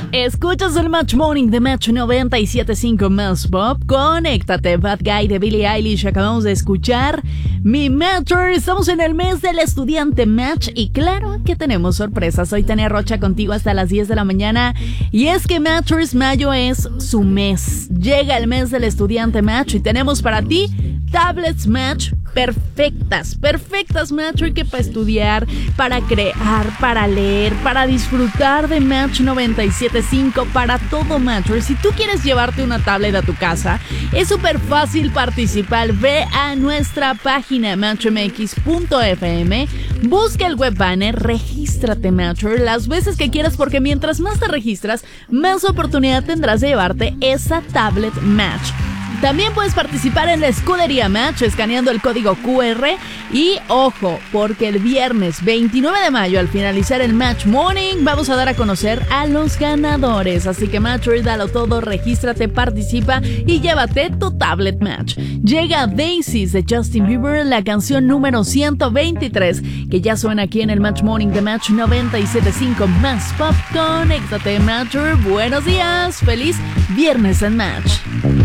Escuchas el Match Morning de Match 97.5 Más Pop. Conéctate, Bad Guy de Billie Eilish. Acabamos de escuchar Mi Matcher. Estamos en el mes del estudiante Match y claro que tenemos sorpresas. Soy Tania Rocha contigo hasta las 10 de la mañana. Y es que Matchers mayo es su mes. Llega el mes del estudiante Match y tenemos para ti tablets Match perfectas Match, que para estudiar, para crear, para leer, para disfrutar de Match 97.5, para todo Match. Si tú quieres llevarte una tablet a tu casa, es súper fácil participar. Ve a nuestra página matchmx.fm, busca el web banner, regístrate Match las veces que quieras, porque mientras más te registras, más oportunidad tendrás de llevarte esa tablet Match. También puedes participar en la escudería Match escaneando el código QR y ojo, porque el viernes 29 de mayo al finalizar el Match Morning vamos a dar a conocer a los ganadores. Así que Match, dalo todo, regístrate, participa y llévate tu tablet Match. Llega Daisies de Justin Bieber, la canción número 123 que ya suena aquí en el Match Morning de Match 97.5 Más Pop. Conéctate Match, buenos días, feliz viernes en Match.